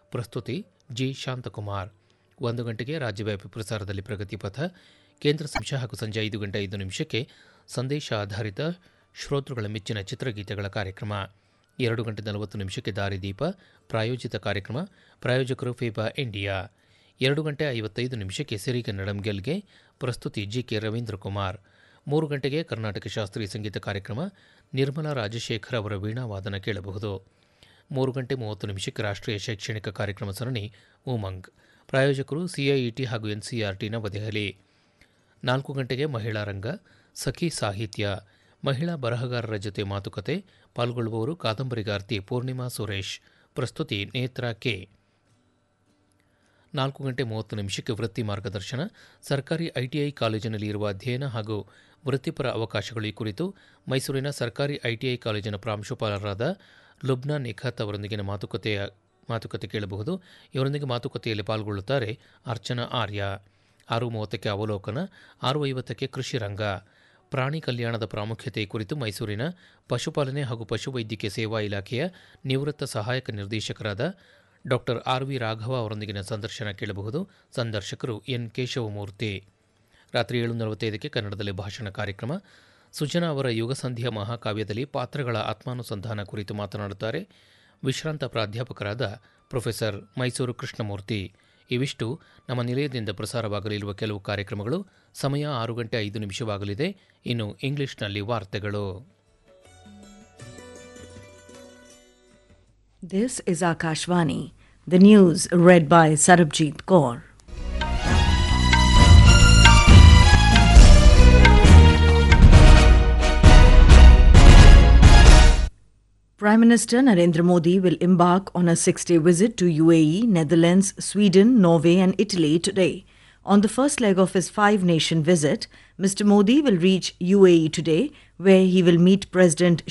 ಪ್ರಸ್ತುತಿ ಜಿ ಶಾಂತಕುಮಾರ್. 1 ಗಂಟೆಗೆ ರಾಜ್ಯವ್ಯಾಪಿ ಪ್ರಸಾರದಲ್ಲಿ ಪ್ರಗತಿ ಪಥ, ಕೇಂದ್ರ ಸಂಶಯ ಹಾಗೂ ಸಂಜೆ 5 ಗಂಟೆ 5 ನಿಮಿಷಕ್ಕೆ ಸಂದೇಶ ಆಧಾರಿತ ಶ್ರೋತೃಗಳ ಮೆಚ್ಚಿನ ಚಿತ್ರಗೀತೆಗಳ ಕಾರ್ಯಕ್ರಮ. 2 ಗಂಟೆ 40 ನಿಮಿಷಕ್ಕೆ ದಾರಿದೀಪ ಪ್ರಾಯೋಜಿತ ಕಾರ್ಯಕ್ರಮ, ಪ್ರಾಯೋಜಕರು ಫೀಬಾ ಇಂಡಿಯಾ. 2 ಗಂಟೆ 55 ನಿಮಿಷಕ್ಕೆ ಸಿರಿಗನ್ನಡಂ ಗೆಲ್ಗೆ, ಪ್ರಸ್ತುತಿ ಜಿಕೆ ರವೀಂದ್ರ ಕುಮಾರ್. 3 ಗಂಟೆಗೆ ಕರ್ನಾಟಕ ಶಾಸ್ತ್ರೀಯ ಸಂಗೀತ ಕಾರ್ಯಕ್ರಮ, ನಿರ್ಮಲಾ ರಾಜಶೇಖರ್ ಅವರ ವೀಣಾವಾದನ ಕೇಳಬಹುದು. 3 ಗಂಟೆ 30 ನಿಮಿಷಕ್ಕೆ ರಾಷ್ಟ್ರೀಯ ಶೈಕ್ಷಣಿಕ ಕಾರ್ಯಕ್ರಮ ಸರಣಿ ಉಮಂಗ್, ಪ್ರಾಯೋಜಕರು ಸಿಐಇಟಿ ಹಾಗೂ ಎನ್ಸಿಇಆರ್ಟಿ ನವದೆಹಲಿ. 4 ಗಂಟೆಗೆ ಮಹಿಳಾ ರಂಗ, ಸಖಿ ಸಾಹಿತ್ಯ, ಮಹಿಳಾ ಬರಹಗಾರರ ಜೊತೆ ಮಾತುಕತೆ, ಪಾಲ್ಗೊಳ್ಳುವವರು ಕಾದಂಬರಿಗಾರ್ತಿ ಪೂರ್ಣಿಮಾ ಸುರೇಶ್, ಪ್ರಸ್ತುತಿ ನೇತ್ರಾ ಕೆ. 4 ಗಂಟೆ 30 ನಿಮಿಷಕ್ಕೆ ವೃತ್ತಿ ಮಾರ್ಗದರ್ಶನ, ಸರ್ಕಾರಿ ಐಟಿಐ ಕಾಲೇಜಿನಲ್ಲಿ ಇರುವ ಅಧ್ಯಯನ ಹಾಗೂ ವೃತ್ತಿಪರ ಅವಕಾಶಗಳು ಈ ಕುರಿತು ಮೈಸೂರಿನ ಸರ್ಕಾರಿ ಐಟಿಐ ಕಾಲೇಜಿನ ಪ್ರಾಂಶುಪಾಲರಾದ ಲುಬ್ನಾ ನಿಖತ್ ಅವರೊಂದಿಗಿನ ಮಾತುಕತೆ ಕೇಳಬಹುದು. ಇವರೊಂದಿಗೆ ಮಾತುಕತೆಯಲ್ಲಿ ಪಾಲ್ಗೊಳ್ಳುತ್ತಾರೆ ಅರ್ಚನಾ ಆರ್ಯ. 6:30ಕ್ಕೆ ಅವಲೋಕನ, 6:50ಕ್ಕೆ ಕೃಷಿ ರಂಗ, ಪ್ರಾಣಿ ಕಲ್ಯಾಣದ ಪ್ರಾಮುಖ್ಯತೆ ಕುರಿತು ಮೈಸೂರಿನ ಪಶುಪಾಲನೆ ಹಾಗೂ ಪಶುವೈದ್ಯಕೀಯ ಸೇವಾ ಇಲಾಖೆಯ ನಿವೃತ್ತ ಸಹಾಯಕ ನಿರ್ದೇಶಕರಾದ ಡಾ ಆರ್.ವಿ. ರಾಘವ ಅವರೊಂದಿಗಿನ ಸಂದರ್ಶನ ಕೇಳಬಹುದು. ಸಂದರ್ಶಕರು ಎನ್ ಕೇಶವಮೂರ್ತಿ. ರಾತ್ರಿ 7:45ಕ್ಕೆ ಕನ್ನಡದಲ್ಲಿ ಭಾಷಣ ಕಾರ್ಯಕ್ರಮ, ಸುಜನಾ ಅವರ ಯುಗಸಂಧಿಯ ಮಹಾಕಾವ್ಯದಲ್ಲಿ ಪಾತ್ರಗಳ ಆತ್ಮಾನುಸಂಧಾನ ಕುರಿತು ಮಾತನಾಡುತ್ತಾರೆ ವಿಶ್ರಾಂತ ಪ್ರಾಧ್ಯಾಪಕರಾದ ಪ್ರೊಫೆಸರ್ ಮೈಸೂರು ಕೃಷ್ಣಮೂರ್ತಿ. ಇವಿಷ್ಟು ನಮ್ಮ ನಿಲಯದಿಂದ ಪ್ರಸಾರವಾಗಲಿರುವ ಕೆಲವು ಕಾರ್ಯಕ್ರಮಗಳು. ಸಮಯ 6 ಗಂಟೆ 5 ನಿಮಿಷವಾಗಲಿದೆ. ಇನ್ನು ಇಂಗ್ಲಿಷ್ನಲ್ಲಿ ವಾರ್ತೆಗಳು. This is Akashvani. The news read by Sarabjit Kaur. Prime Minister Narendra Modi will embark on a 6-day visit to UAE, Netherlands, Sweden, Norway and Italy today. On the first leg of his 5-nation visit, Mr. Modi will reach UAE today, where he will meet President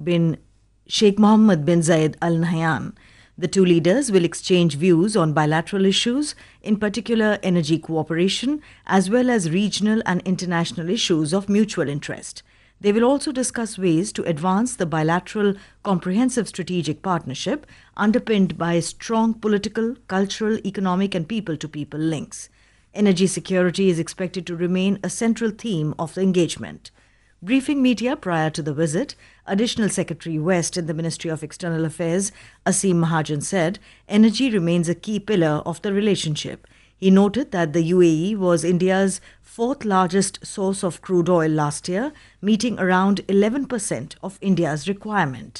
Sheikh Mohammed bin Zayed Al Nahyan. The two leaders will exchange views on bilateral issues, in particular energy cooperation, as well as regional and international issues of mutual interest. They will also discuss ways to advance the bilateral comprehensive strategic partnership underpinned by strong political, cultural, economic and people-to-people links. Energy security is expected to remain a central theme of the engagement. Briefing media prior to the visit, Additional Secretary West in the Ministry of External Affairs, Aseem Mahajan, said energy remains a key pillar of the relationship. He noted that the UAE was India's fourth largest source of crude oil last year, meeting around 11% of India's requirement.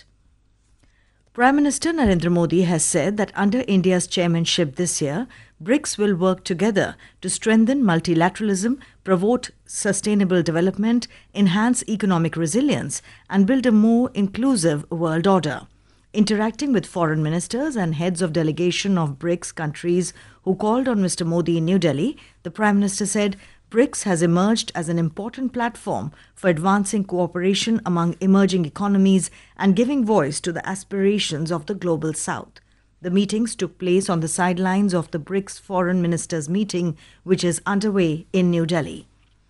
Prime Minister Narendra Modi has said that under India's chairmanship this year, BRICS will work together to strengthen multilateralism, promote sustainable development, enhance economic resilience, and build a more inclusive world order. Interacting with foreign ministers and heads of delegation of BRICS countries who called on Mr. Modi in New Delhi, the Prime Minister said BRICS has emerged as an important platform for advancing cooperation among emerging economies and giving voice to the aspirations of the global south. The meetings took place on the sidelines of the BRICS Foreign Ministers meeting, which is underway in New Delhi.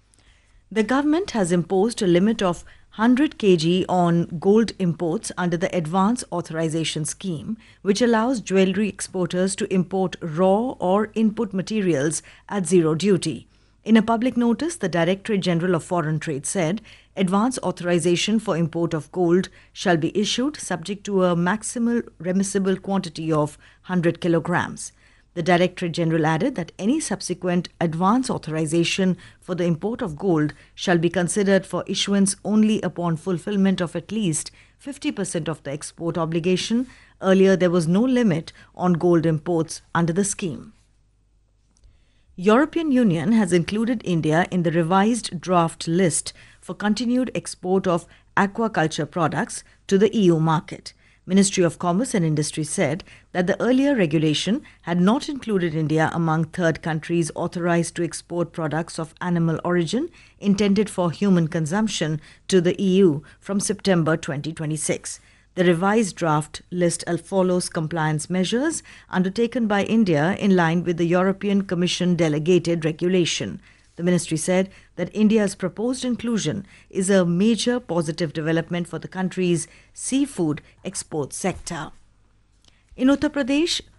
The government has imposed a limit of 100 kg on gold imports under the Advance Authorization Scheme, which allows jewellery exporters to import raw or input materials at zero duty. In a public notice, the Directorate General of Foreign Trade said advance authorization for import of gold shall be issued subject to a maximal remissible quantity of 100 kilograms. The Directorate General added that any subsequent advance authorization for the import of gold shall be considered for issuance only upon fulfillment of at least 50% of the export obligation. Earlier, there was no limit on gold imports under the scheme. European Union has included India in the revised draft list for continued export of aquaculture products to the EU market. Ministry of Commerce and Industry said that the earlier regulation had not included India among third countries authorized to export products of animal origin intended for human consumption to the EU from September 2026. The revised draft list follows compliance measures undertaken by India in line with the European Commission delegated regulation. The ministry said that India's proposed inclusion is a major positive development for the country's seafood export sector. In Uttar Pradesh,